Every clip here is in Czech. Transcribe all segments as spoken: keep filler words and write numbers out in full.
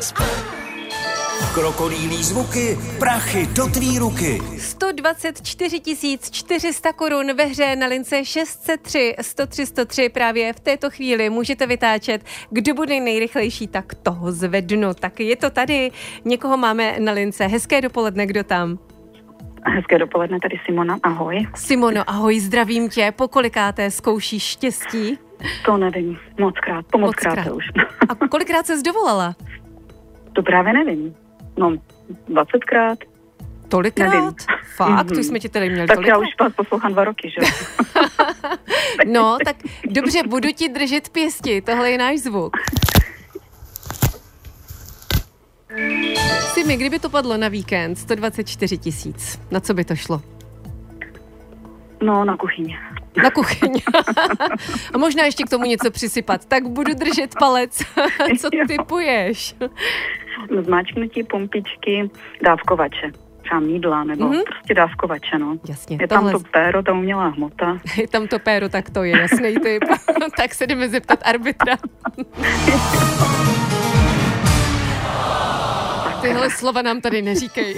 Krokodýlí zvuky, prachy do tvý ruky. sto dvacet čtyři tisíc čtyři sta korun ve hře na lince šest set tři sto tři sto tři. Právě v této chvíli můžete vytáčet, kdo bude nejrychlejší, tak toho zvednu. Tak je to tady. Někoho máme na lince. Hezké dopoledne, kdo tam? Hezké dopoledne, tady Simona, ahoj. Simono, ahoj, zdravím tě. Po kolikáté zkoušíš štěstí? To nevím, moc krát, po moc krát už. A kolikrát ses dovolala? To právě nevím. No, dvacetkrát. Tolikrát? Nevím. Fakt? Mm-hmm. To jsme tě tady měli tak tolikrát? Já už vás poslouchám dva roky, že? No, tak dobře, budu ti držet pěsti. Tohle je náš zvuk. Simi, kdyby to padlo na víkend, sto dvacet čtyři tisíc, na co by to šlo? No, na kuchyni. Na kuchyni. A možná ještě k tomu něco přisypat. Tak budu držet palec. Co typuješ? Zmáčknutí pumpičky, dávkovače. Třeba mídla, nebo mm-hmm. prostě dávkovače, no. Jasně. Je tohle... tam to péro, ta umělá hmota. Je tam to péro, tak to je jasný typ. Tak se jdeme zeptat arbitra. Tyhle slova nám tady neříkej.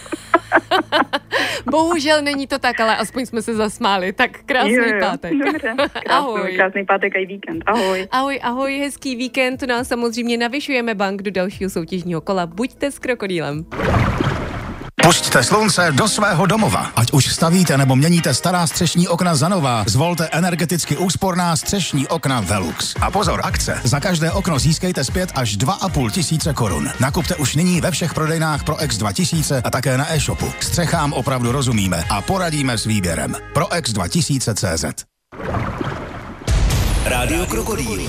Bohužel není to tak, ale aspoň jsme se zasmáli. Tak krásný jo, jo, pátek. Dobře. Krásný, Ahoj. Krásný pátek a i víkend. Ahoj. Ahoj, ahoj, hezký víkend. No a samozřejmě navyšujeme bank do dalšího soutěžního kola. Buďte s krokodýlem. Pusťte slunce do svého domova. Ať už stavíte nebo měníte stará střešní okna za nová, zvolte energeticky úsporná střešní okna Velux. A pozor, akce. Za každé okno získejte zpět až dva a půl tisíce korun. Nakupte už nyní ve všech prodejnách Proex dva tisíce a také na e-shopu. Střechám opravdu rozumíme a poradíme s výběrem. Proex dva tisíce tečka cé zet. Rádio Krokodýl.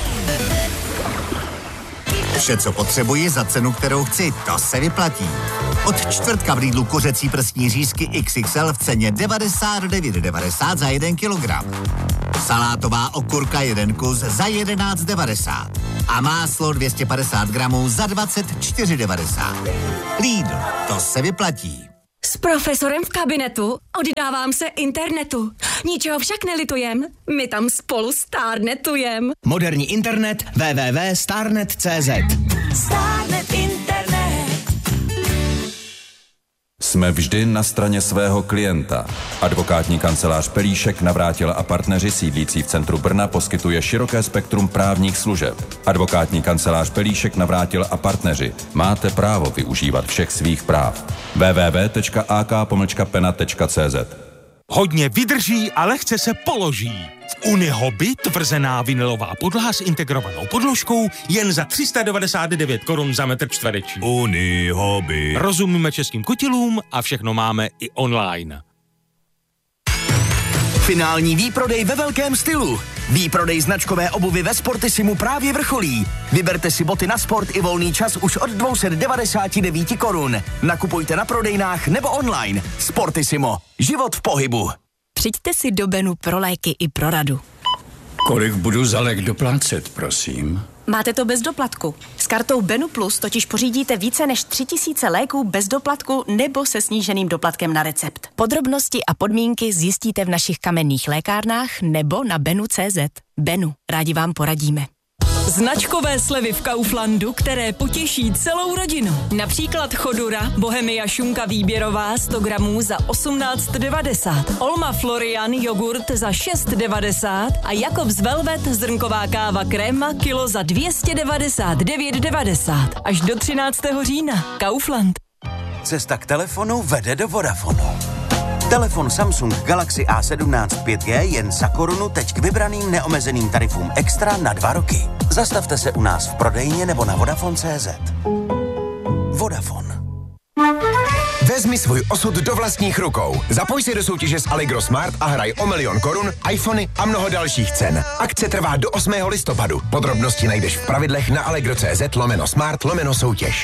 Vše, co potřebuji za cenu, kterou chci, to se vyplatí. Od čtvrtka v Lidlu kuřecí prstní řízky iks iks el v ceně devadesát devět devadesát za jeden kilogram. Salátová okurka jeden kus za jedenáct devadesát. A máslo dvě stě padesát gramů za dvacet čtyři devadesát. Lidl, to se vyplatí. S profesorem v kabinetu oddávám se internetu. Ničeho však nelitujem, my tam spolu stárnetujem. Moderní internet w w w tečka starnet tečka cé zet. Starnet internet. Jsme vždy na straně svého klienta. Advokátní kancelář Pelíšek, Navrátil a partneři sídlící v centru Brna poskytuje široké spektrum právních služeb. Advokátní kancelář Pelíšek, Navrátil a partneři. Máte právo využívat všech svých práv. w w w tečka a k pomlčka pena tečka cé zet. Hodně vydrží a lehce se položí. V Unihobby tvrzená vinylová podlaha s integrovanou podložkou jen za tři sta devadesát devět korun za metr čtvereční. Unihobby. Rozumíme českým kotilům a všechno máme i online. Finální výprodej ve velkém stylu. Výprodej značkové obuvy ve Sportissimu právě vrcholí. Vyberte si boty na sport i volný čas už od dvě stě devadesát devět korun. Nakupujte na prodejnách nebo online. Sportissimo. Život v pohybu. Přijďte si do Benu pro léky i pro radu. Kolik budu za lék doplácet, prosím? Máte to bez doplatku. S kartou Benu Plus totiž pořídíte více než tři tisíce léků bez doplatku nebo se sníženým doplatkem na recept. Podrobnosti a podmínky zjistíte v našich kamenných lékárnách nebo na benu tečka cé zet. Benu, rádi vám poradíme. Značkové slevy v Kauflandu, které potěší celou rodinu. Například Chodura, Bohemia šunka výběrová sto gramů za osmnáct devadesát. Olma Florian jogurt za šest devadesát a Jakobs Velvet zrnková káva kréma kilo za dvě stě devadesát devět devadesát. Až do třináctého října. Kaufland. Cesta k telefonu vede do Vodafonu. Telefon Samsung Galaxy A sedmnáct pět G jen za korunu teď k vybraným neomezeným tarifům extra na dva roky. Zastavte se u nás v prodejně nebo na Vodafone tečka cé zet. Vodafone. Vezmi svůj osud do vlastních rukou. Zapoj se do soutěže s Allegro Smart a hraj o milion korun, iPhony a mnoho dalších cen. Akce trvá do osmého listopadu. Podrobnosti najdeš v pravidlech na allegro tečka cé zet lomeno smart lomeno soutěž.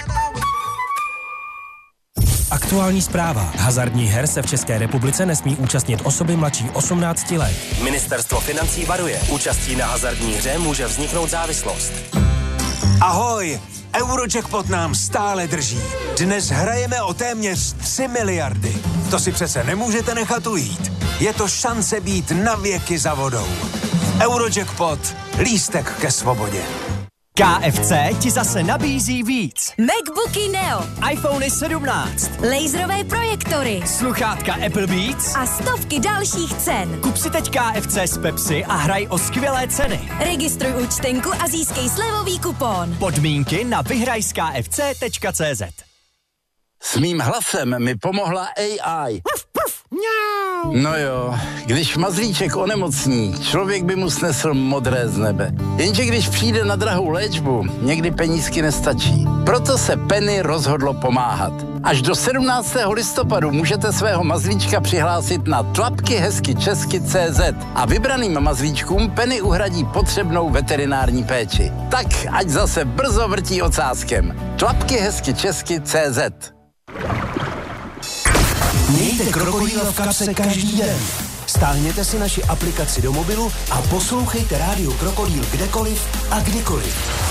Aktuální zpráva. Hazardních her se v České republice nesmí účastnit osoby mladší osmnácti let. Ministerstvo financí varuje. Účastí na hazardní hře může vzniknout závislost. Ahoj! Eurojackpot nám stále drží. Dnes hrajeme o téměř tři miliardy. To si přece nemůžete nechat ujít. Je to šance být na věky za vodou. Eurojackpot. Lístek ke svobodě. K F C ti zase nabízí víc. MacBooky Neo, iPhony sedmnáct, laserové projektory, sluchátka Apple Beats a stovky dalších cen. Kup si teď K F C s Pepsi a hraj o skvělé ceny. Registruj účtenku a získej slevový kupon. Podmínky na vyhraj z k f c tečka c z. S mým hlasem mi pomohla A I. No jo, když mazlíček onemocní, člověk by mu snesl modré z nebe. Jenže když přijde na drahou léčbu, někdy penízky nestačí. Proto se Penny rozhodlo pomáhat. Až do sedmnáctého listopadu můžete svého mazlíčka přihlásit na tlapky hezky česky tečka cé zet a vybraným mazlíčkům Penny uhradí potřebnou veterinární péči. Tak, ať zase brzo vrtí ocáskem. tlapky hezky česky tečka cé zet. Mějte Krokodýla v kapse každý den. Stáhněte si naši aplikaci do mobilu a poslouchejte rádio Krokodýl kdekoliv a kdykoliv.